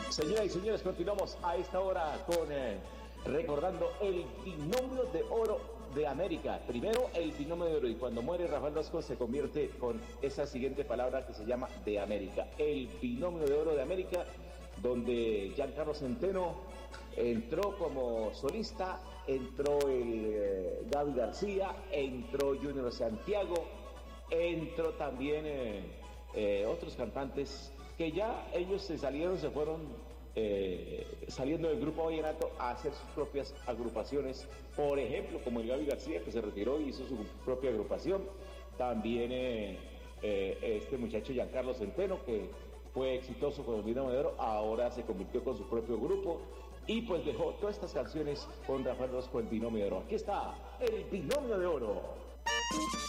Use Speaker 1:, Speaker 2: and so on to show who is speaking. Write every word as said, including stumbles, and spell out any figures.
Speaker 1: Señoras y señores, continuamos a esta hora con eh, recordando el binomio de oro de América. Primero el binomio de oro, y cuando muere Rafael Rascón se convierte con esa siguiente palabra que se llama de América. El binomio de oro de América, donde Giancarlo Centeno entró como solista, entró el eh, Gaby García, entró Junior Santiago, entró también eh, eh, otros cantantes que ya ellos se salieron, se fueron eh, saliendo del grupo vallenato a hacer sus propias agrupaciones, por ejemplo, como el Gaby García, que se retiró y hizo su propia agrupación. También eh, eh, este muchacho Giancarlo Centeno, que fue exitoso con el binomio de oro, ahora se convirtió con su propio grupo y pues dejó todas estas canciones con Rafael Rascón, el binomio de oro. Aquí está el binomio de oro.